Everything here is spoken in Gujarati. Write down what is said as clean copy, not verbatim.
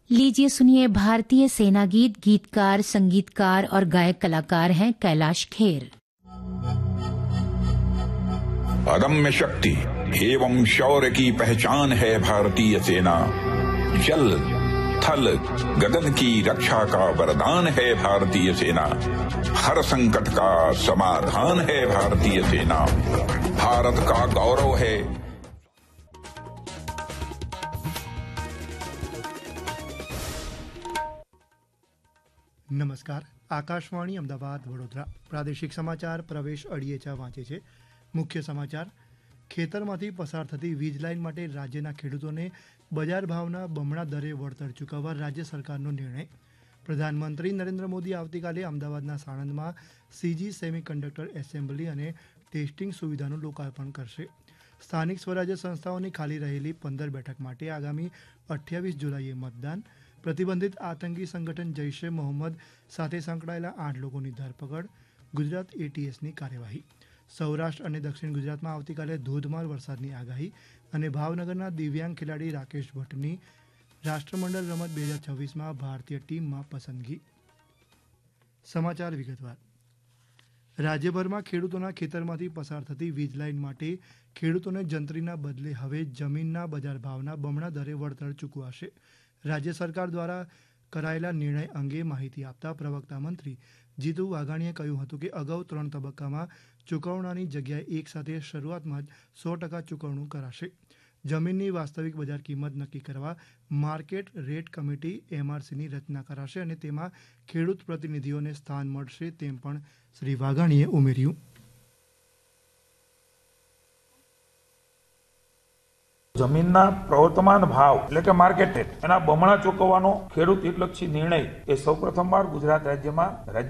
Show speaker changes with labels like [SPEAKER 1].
[SPEAKER 1] लीजिए सुनिए भारतीय सेना गीत। गीतकार, संगीतकार और गायक कलाकार हैं कैलाश खेर।
[SPEAKER 2] अदम्य शक्ति एवं शौर्य की पहचान है भारतीय सेना। जल थल गगन की रक्षा का वरदान है भारतीय सेना। हर संकट का समाधान है भारतीय सेना। भारत का गौरव है।
[SPEAKER 3] नमस्कार। आकाशवाणी अमदावाद वडोदरा प्रादेशिक समाचार प्रवेश अडियेचा वांचे छे। मुख्य समाचार। ખેતરમાંથી પસાર થતી વીજ લાઇન માટે રાજ્યના ખેડૂતોને બજાર ભાવના બમણા દરે વળતર ચૂકવવા રાજ્ય સરકારનો નિર્ણય। પ્રધાનમંત્રી નરેન્દ્ર મોદી આવતીકાલે અમદાવાદના સાણંદમાં સીજી સેમિકન્ડક્ટર એસેમ્બલી અને ટેસ્ટિંગ સુવિધાનું લોકાર્પણ કરશે। સ્થાનિક સ્વરાજ્ય સંસ્થાઓની ખાલી રહેલી 15 બેઠક માટે આગામી 28 જુલાઈએ મતદાન। પ્રતિબંધિત આતંકી સંગઠન જૈશ એ મોહમ્મદ સાથે સંકળાયેલા 8 લોકોની ધરપકડ। ગુજરાત એટીએસની કાર્યવાહી। સૌરાષ્ટ્ર અને દક્ષિણ ગુજરાતમાં આવતીકાલે ધોધમાર વરસાદની આગાહી અને ભાવનગરના દિવ્યાંગ ખેલાડી રાકેશ ભટ્ટની રાષ્ટ્રમંડળ રમત 2026માં ભારતીય ટીમમાં પસંદગી। સમાચાર વિગતવાર। રાજ્યભરમાં ખેડૂતોના ખેતરમાંથી પસાર થતી વીજ લાઇન માટે ખેડૂતોને જંત્રીના બદલે હવે જમીનના બજાર ભાવના બમણા દરે વળતર ચૂકવાશે। રાજ્ય સરકાર દ્વારા કરાયેલા નિર્ણય અંગે માહિતી આપતા પ્રવક્તા મંત્રી જીતુ વાઘાણીએ કહ્યું હતું કે અગાઉ 3 તબક્કામાં ચૂકવણાની જગ્યાએ એક સાથે શરૂઆતમાં જ 100% ચૂકવણું કરાશે। જમીનની વાસ્તવિક બજાર કિંમત નક્કી કરવા માર્કેટ રેટ કમિટી એમઆરસીની રચના કરાશે અને તેમાં ખેડૂત પ્રતિનિધિઓને સ્થાન મળશે તેમ પણ શ્રી વાઘાણીએ ઉમેર્યું।
[SPEAKER 4] જમીનના પ્રવર્તમાન ભાવ એટલે કે માર્કેટ રેટ એના બમણા ચૂકવવાનો ખેડૂત હિતલક્ષી નિર્ણય એ સૌપ્રથમવાર ગુજરાત રાજ્યમાં